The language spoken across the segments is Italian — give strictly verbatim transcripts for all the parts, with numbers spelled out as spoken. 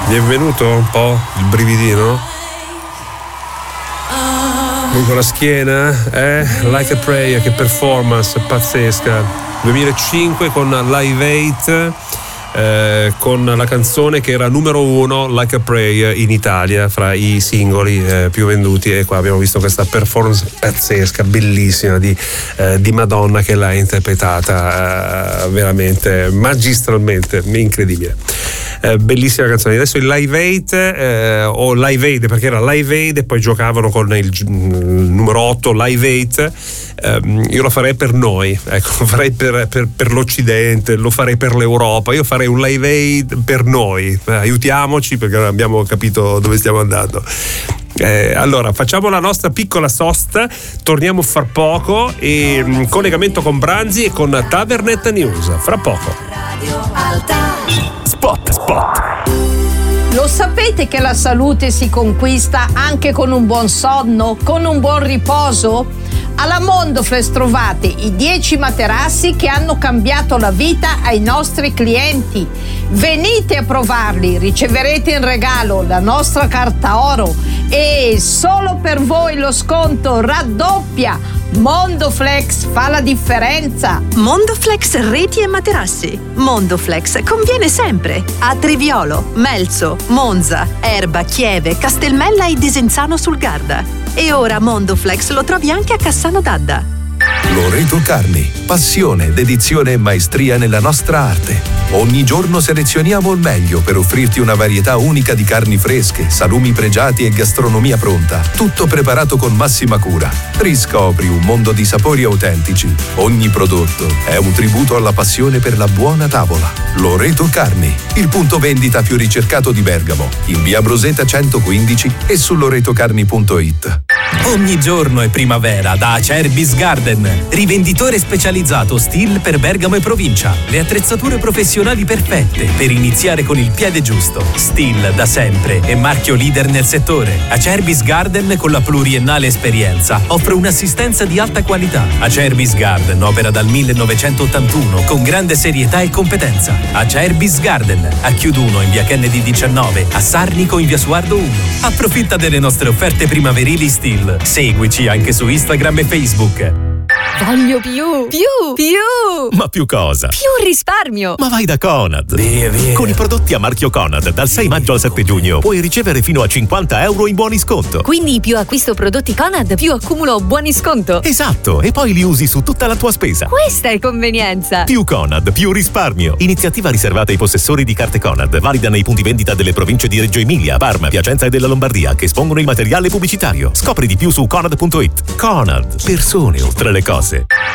Vi è venuto un po' il brividino? Lungo la schiena? Eh? Like a Prayer, che performance pazzesca. duemilacinque con Live Aid, eh, con la canzone che era numero uno, Like a Prayer, in Italia fra i singoli eh, più venduti, e qua abbiamo visto questa performance pazzesca, bellissima di, eh, di Madonna, che l'ha interpretata eh, veramente magistralmente, incredibile. Eh, bellissima canzone. Adesso il Live Aid eh, o Live Aid, perché era Live Aid e poi giocavano con il, il numero otto Live Aid. Eh, io lo farei per noi, ecco, lo farei per, per, per l'Occidente, lo farei per l'Europa. Io farei un Live Aid per noi, eh, aiutiamoci, perché non abbiamo capito dove stiamo andando. Eh, allora facciamo la nostra piccola sosta, torniamo fra poco, e mh, collegamento con Branzi e con Tavernet News fra poco. Radio Alta. Spot, spot. Lo sapete che la salute si conquista anche con un buon sonno, con un buon riposo? Alla Mondoflex trovate i dieci materassi che hanno cambiato la vita ai nostri clienti. Venite a provarli, riceverete in regalo la nostra carta oro e solo per voi lo sconto raddoppia. Mondoflex fa la differenza. Mondoflex reti e materassi. Mondoflex conviene sempre a Triviolo, Melzo, Monza, Erba, Chieve, Castelmella e Desenzano sul Garda. E ora Mondoflex lo trovi anche a Cassano d'Adda. Loreto Carni, passione, dedizione e maestria nella nostra arte. Ogni giorno selezioniamo il meglio per offrirti una varietà unica di carni fresche, salumi pregiati e gastronomia pronta. Tutto preparato con massima cura. Riscopri un mondo di sapori autentici. Ogni prodotto è un tributo alla passione per la buona tavola. Loreto Carni, il punto vendita più ricercato di Bergamo, in via Broseta centoquindici e su loretocarni punto it. Ogni giorno è primavera da Acerbis Garden, rivenditore specializzato steel per Bergamo e provincia. Le attrezzature professionali perfette per iniziare con il piede giusto. Steel da sempre e marchio leader nel settore. Acerbis Garden, con la pluriennale esperienza, offre un'assistenza di alta qualità. Acerbis Garden opera dal millenovecentottantuno con grande serietà e competenza. Acerbis Garden, a Chiuduno in via Kennedy diciannove, a Sarnico in via Suardo uno. Approfitta delle nostre offerte primaverili steel. Seguici anche su Instagram e Facebook. Voglio più, più, più. Ma più cosa? Più risparmio. Ma vai da Conad. Via, via. Con i prodotti a marchio Conad dal sei maggio al sette giugno puoi ricevere fino a cinquanta euro in buoni sconto. Quindi più acquisto prodotti Conad, più accumulo buoni sconto. Esatto, e poi li usi su tutta la tua spesa. Questa è convenienza. Più Conad, più risparmio. Iniziativa riservata ai possessori di carte Conad, valida nei punti vendita delle province di Reggio Emilia, Parma, Piacenza e della Lombardia, che espongono il materiale pubblicitario. Scopri di più su conad punto it. Conad, persone oltre le cose.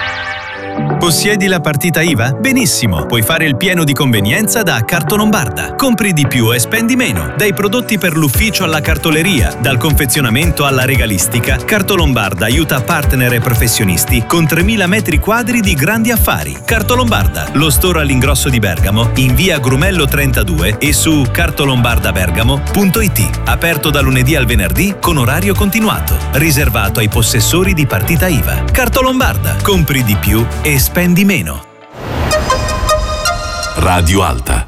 Possiedi la partita I V A? Benissimo, puoi fare il pieno di convenienza da Cartolombarda. Compri di più e spendi meno. Dai prodotti per l'ufficio alla cartoleria, dal confezionamento alla regalistica, Cartolombarda aiuta partner e professionisti con tremila metri quadri di grandi affari. Cartolombarda, lo store all'ingrosso di Bergamo, in via Grumello trentadue e su cartolombardabergamo punto it. Aperto da lunedì al venerdì con orario continuato. Riservato ai possessori di partita I V A. Cartolombarda, compri di più e spendi meno. Radio Alta.